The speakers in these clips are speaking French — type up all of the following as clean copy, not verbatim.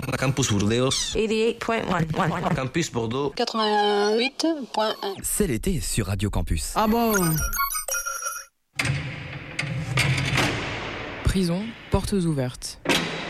Campus Burdeos 88.1. Campus Bordeaux 88.1. C'est l'été sur Radio Campus. Ah bon? Prison, portes ouvertes.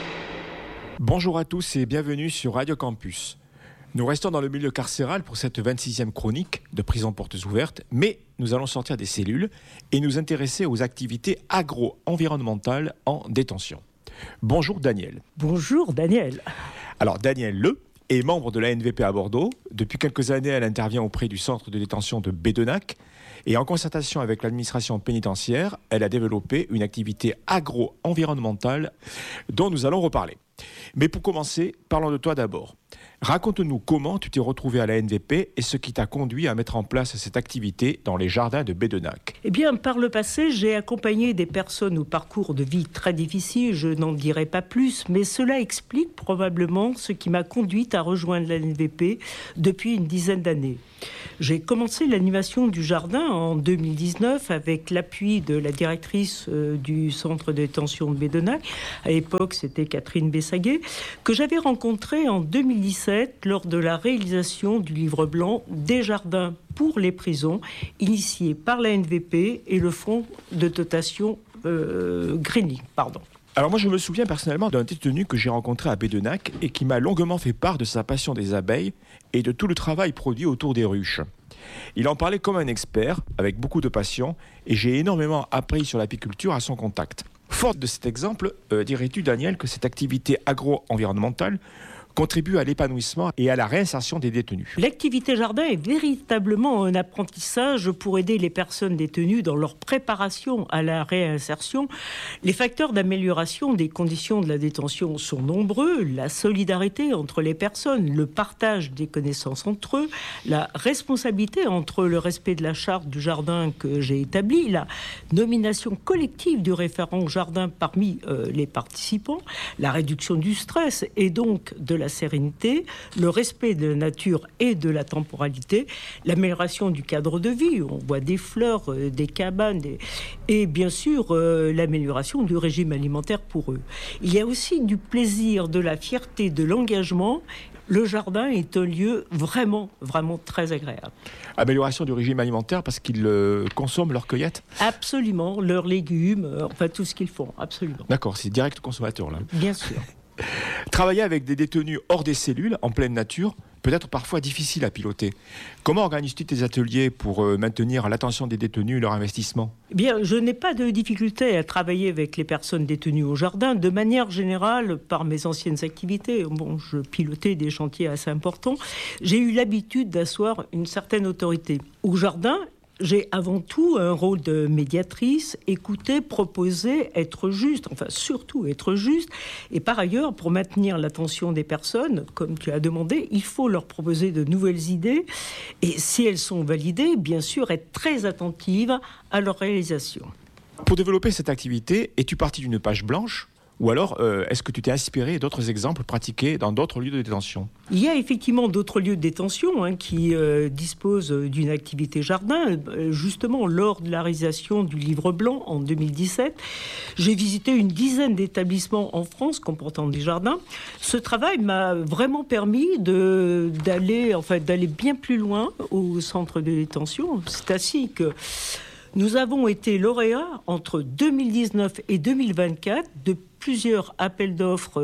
Bonjour à tous et bienvenue sur Radio Campus. Nous restons dans le milieu carcéral pour cette 26e chronique de Prison Portes Ouvertes, mais nous allons sortir des cellules et nous intéresser aux activités agro-environnementales en détention. Bonjour Daniel. Bonjour Daniel. Alors Daniel Le est membre de la NVP à Bordeaux. Depuis quelques années, elle intervient auprès du centre de détention de Bédenac et en concertation avec l'administration pénitentiaire, elle a développé une activité agro-environnementale dont nous allons reparler. Mais pour commencer, parlons de toi d'abord. Raconte-nous comment tu t'es retrouvé à la NVP et ce qui t'a conduit à mettre en place cette activité dans les jardins de Bédenac. Eh bien, par le passé, j'ai accompagné des personnes au parcours de vie très difficile, je n'en dirai pas plus, mais cela explique probablement ce qui m'a conduite à rejoindre la NVP depuis une dizaine d'années. J'ai commencé l'animation du jardin en 2019 avec l'appui de la directrice du centre de détention de Bédenac. À l'époque, c'était Catherine Bessaguet, que j'avais rencontrée en 2017 lors de la réalisation du livre blanc des jardins pour les prisons, initié par la NVP et le fonds de dotation Greening. Alors moi je me souviens personnellement d'un détenu que j'ai rencontré à Bédenac et qui m'a longuement fait part de sa passion des abeilles et de tout le travail produit autour des ruches. Il en parlait comme un expert, avec beaucoup de passion, et j'ai énormément appris sur l'apiculture à son contact. Fort de cet exemple, dirais-tu Daniel que cette activité agro-environnementale contribue à l'épanouissement et à la réinsertion des détenus? L'activité jardin est véritablement un apprentissage pour aider les personnes détenues dans leur préparation à la réinsertion. Les facteurs d'amélioration des conditions de la détention sont nombreux. La solidarité entre les personnes, le partage des connaissances entre eux, la responsabilité entre le respect de la charte du jardin que j'ai établie, la nomination collective du référent jardin parmi les participants, la réduction du stress et donc de la sérénité, le respect de la nature et de la temporalité, l'amélioration du cadre de vie, on voit des fleurs, des cabanes, et bien sûr l'amélioration du régime alimentaire pour eux. Il y a aussi du plaisir, de la fierté, de l'engagement. Le jardin est un lieu vraiment très agréable. Amélioration du régime alimentaire parce qu'ils consomment leur cueillette? Absolument, leurs légumes, tout ce qu'ils font, absolument. D'accord, c'est direct consommateur là. Bien sûr. Travailler avec des détenus hors des cellules, en pleine nature, peut être parfois difficile à piloter. Comment organises-tu tes ateliers pour maintenir l'attention des détenus et leur investissement? Bien, je n'ai pas de difficulté à travailler avec les personnes détenues au jardin. De manière générale, par mes anciennes activités, je pilotais des chantiers assez importants, j'ai eu l'habitude d'asseoir une certaine autorité. Au jardin, j'ai avant tout un rôle de médiatrice, écouter, proposer, être juste, surtout être juste. Et par ailleurs, pour maintenir l'attention des personnes, comme tu as demandé, il faut leur proposer de nouvelles idées. Et si elles sont validées, bien sûr, être très attentive à leur réalisation. Pour développer cette activité, es-tu parti d'une page blanche ? Ou alors, est-ce que tu t'es inspiré d'autres exemples pratiqués dans d'autres lieux de détention? Il y a effectivement d'autres lieux de détention qui disposent d'une activité jardin. Justement, lors de la réalisation du livre blanc en 2017, j'ai visité une dizaine d'établissements en France comportant des jardins. Ce travail m'a vraiment permis d'aller bien plus loin au centre de détention. C'est ainsi que nous avons été lauréats entre 2019 et 2024 de plusieurs appels d'offres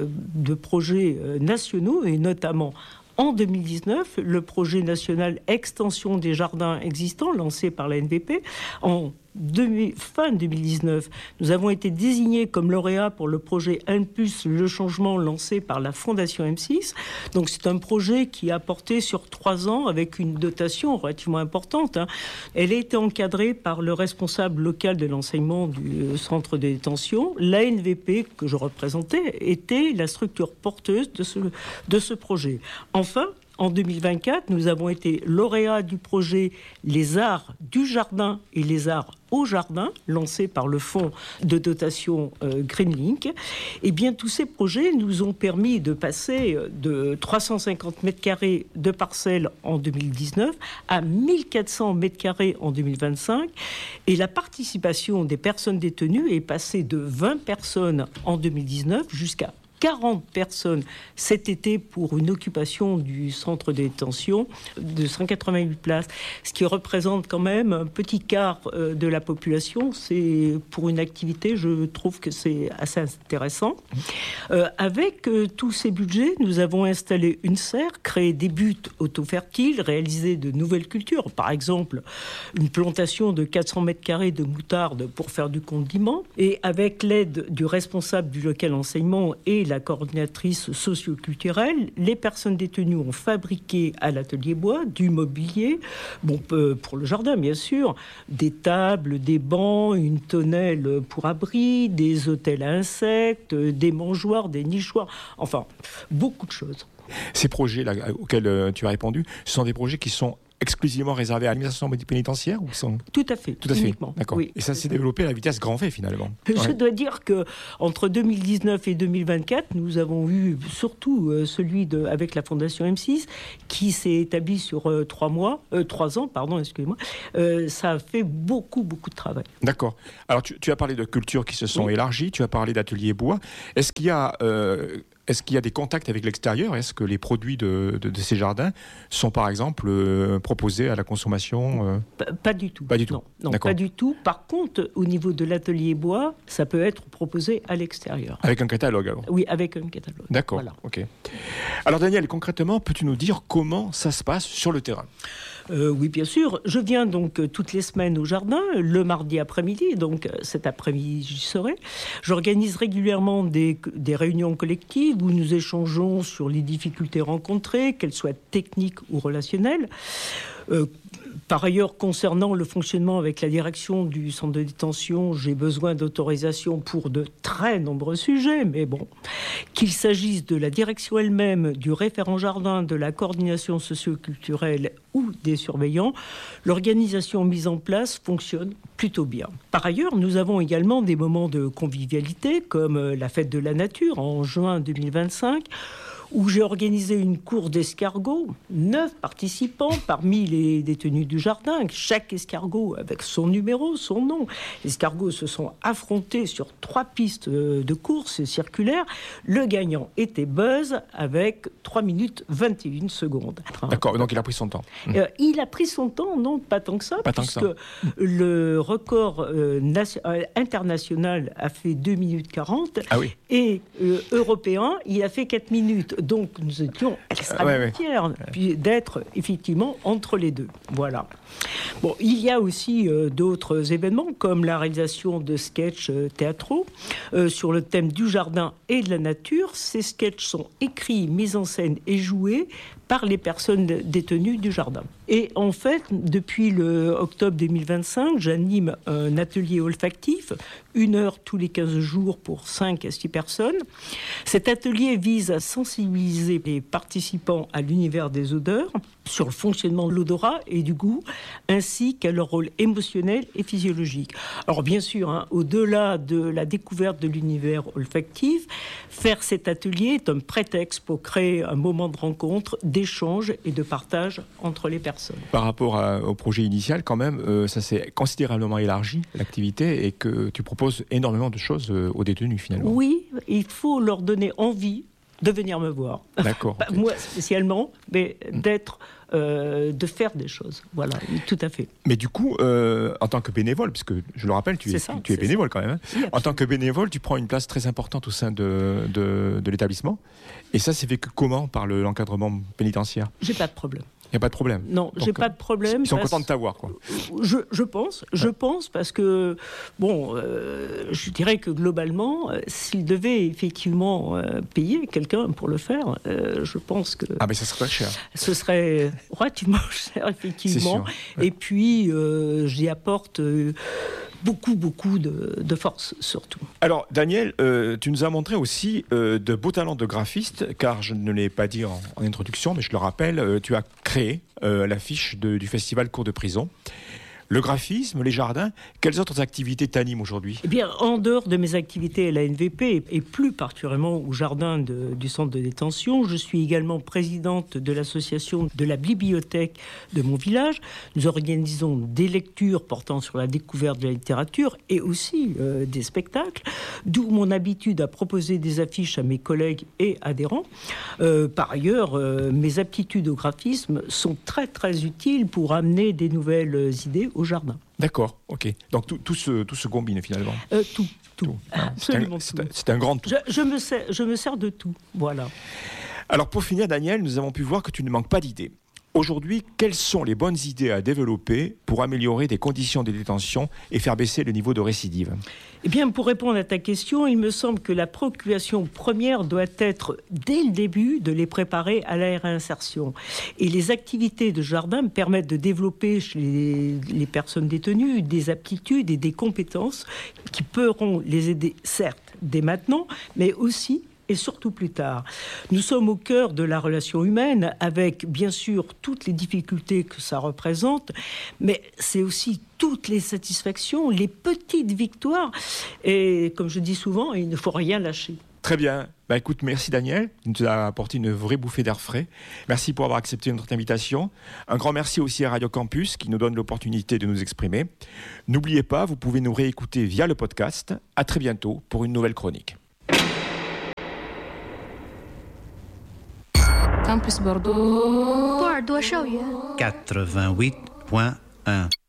de projets nationaux, et notamment en 2019, le projet national Extension des jardins existants, lancé par la NVP. Fin 2019, nous avons été désignés comme lauréats pour le projet Impulse le changement, lancé par la Fondation M6. Donc c'est un projet qui a porté sur 3 ans avec une dotation relativement importante. Elle a été encadrée par le responsable local de l'enseignement du centre de détention. La NVP que je représentais était la structure porteuse de ce projet. Enfin, en 2024, nous avons été lauréats du projet Les Arts du Jardin et les Arts au Jardin, lancé par le fonds de dotation Greenlink. Et bien, tous ces projets nous ont permis de passer de 350 mètres carrés de parcelles en 2019 à 1400 mètres carrés en 2025. Et la participation des personnes détenues est passée de 20 personnes en 2019 jusqu'à 40 personnes cet été pour une occupation du centre de détention de 188 places, ce qui représente quand même un petit quart de la population. C'est pour une activité, je trouve que c'est assez intéressant. Avec tous ces budgets, nous avons installé une serre, créé des buttes autofertiles, réalisé de nouvelles cultures. Par exemple, une plantation de 400 mètres carrés de moutarde pour faire du condiment. Et avec l'aide du responsable du local enseignement et la coordinatrice socio-culturelle, les personnes détenues ont fabriqué à l'atelier bois du mobilier, pour le jardin bien sûr, des tables, des bancs, une tonnelle pour abri, des hôtels à insectes, des mangeoires, des nichoirs, enfin, beaucoup de choses. Ces projets-là auxquels tu as répondu, ce sont des projets qui sont exclusivement réservés à l'administration pénitentiaire ou sont... Tout à fait, uniquement. D'accord. Oui. Et ça s'est développé à la vitesse grand V finalement. Je dois dire qu'entre 2019 et 2024, nous avons eu surtout celui avec la Fondation M6 qui s'est établi sur 3 ans, excusez-moi. Ça a fait beaucoup de travail. D'accord. Alors tu as parlé de cultures qui se sont élargies, tu as parlé d'ateliers bois. Est-ce qu'il y a des contacts avec l'extérieur ? Est-ce que les produits de ces jardins sont par exemple proposés à la consommation Pas du tout. Pas du tout. Non, pas du tout. Par contre, au niveau de l'atelier bois, ça peut être proposé à l'extérieur. Avec un catalogue alors ? Oui, avec un catalogue. D'accord, voilà. Ok. Alors Daniel, concrètement, peux-tu nous dire comment ça se passe sur le terrain ? Oui, bien sûr. Je viens donc toutes les semaines au jardin, le mardi après-midi, donc cet après-midi j'y serai. J'organise régulièrement des réunions collectives où nous échangeons sur les difficultés rencontrées, qu'elles soient techniques ou relationnelles. Par ailleurs, concernant le fonctionnement avec la direction du centre de détention, j'ai besoin d'autorisation pour de très nombreux sujets, mais bon, qu'il s'agisse de la direction elle-même, du référent jardin, de la coordination socio-culturelle ou des surveillants, l'organisation mise en place fonctionne plutôt bien. Par ailleurs, nous avons également des moments de convivialité, comme la fête de la nature en juin 2025, où j'ai organisé une course d'escargots, 9 participants parmi les détenus du jardin, chaque escargot avec son numéro, son nom. Les escargots se sont affrontés sur 3 pistes de course circulaire. Le gagnant était Buzz avec 3 minutes 21 secondes. D'accord, donc il a pris son temps. Il a pris son temps, non, pas tant que ça, puisque le record international a fait 2 minutes 40 et européen, il a fait 4 minutes. Donc, nous étions extrêmement fiers d'être effectivement entre les deux. Voilà. Bon, il y a aussi d'autres événements, comme la réalisation de sketchs théâtraux sur le thème du jardin et de la nature. Ces sketchs sont écrits, mis en scène et joués par les personnes détenues du jardin. Et en fait, depuis le octobre 2025, j'anime un atelier olfactif, 1 heure tous les 15 jours pour 5 à 6 personnes. Cet atelier vise à sensibiliser les participants à l'univers des odeurs, sur le fonctionnement de l'odorat et du goût, ainsi qu'à leur rôle émotionnel et physiologique. Alors bien sûr, au-delà de la découverte de l'univers olfactif, faire cet atelier est un prétexte pour créer un moment de rencontre, d'échange et de partage entre les personnes. Par rapport au projet initial, quand même, ça s'est considérablement élargi, l'activité, et que tu proposes énormément de choses aux détenus, finalement. Oui, il faut leur donner envie de venir me voir. D'accord. Pas moi spécialement, mais de faire des choses. Voilà, tout à fait. Mais du coup, en tant que bénévole, puisque je le rappelle, tu es bénévole quand même. Oui, en tant que bénévole, tu prends une place très importante au sein de l'établissement. Et ça, c'est vécu comment par l'encadrement pénitentiaire ? J'ai pas de problème. Il n'y a pas de problème. Non, j'ai pas de problème. Ils sont contents de t'avoir, quoi. Je pense parce que, je dirais que globalement, s'ils devaient effectivement payer quelqu'un pour le faire, je pense que... Ah, mais ça serait pas cher. Ce serait relativement cher, effectivement. C'est sûr, ouais. Et puis, j'y apporte... beaucoup de force, surtout. Alors, Daniel, tu nous as montré aussi de beaux talents de graphiste, car je ne l'ai pas dit en introduction, mais je le rappelle, tu as créé l'affiche du festival Cours de prison. Le graphisme, les jardins, quelles autres activités t'animent aujourd'hui ? Eh bien, en dehors de mes activités à la NVP, et plus particulièrement au jardin du centre de détention, je suis également présidente de l'association de la bibliothèque de mon village. Nous organisons des lectures portant sur la découverte de la littérature et aussi des spectacles, d'où mon habitude à proposer des affiches à mes collègues et adhérents. Par ailleurs, mes aptitudes au graphisme sont très très utiles pour amener des nouvelles idées au jardin. D'accord, ok. Donc tout se combine finalement. Tout. Absolument tout. C'est un grand tout. Je me sers de tout, voilà. Alors pour finir, Daniel, nous avons pu voir que tu ne manques pas d'idées. Aujourd'hui, quelles sont les bonnes idées à développer pour améliorer des conditions de détention et faire baisser le niveau de récidive ? Eh bien, pour répondre à ta question, il me semble que la préoccupation première doit être, dès le début, de les préparer à la réinsertion. Et les activités de jardin permettent de développer chez les personnes détenues des aptitudes et des compétences qui pourront les aider, certes, dès maintenant, mais aussi et surtout plus tard. Nous sommes au cœur de la relation humaine, avec bien sûr toutes les difficultés que ça représente, mais c'est aussi toutes les satisfactions, les petites victoires. Et comme je dis souvent, il ne faut rien lâcher. Très bien. Écoute, merci Daniel. Tu nous as apporté une vraie bouffée d'air frais. Merci pour avoir accepté notre invitation. Un grand merci aussi à Radio Campus qui nous donne l'opportunité de nous exprimer. N'oubliez pas, vous pouvez nous réécouter via le podcast. À très bientôt pour une nouvelle chronique. Campus Bordeaux. 波尔多校园 88.1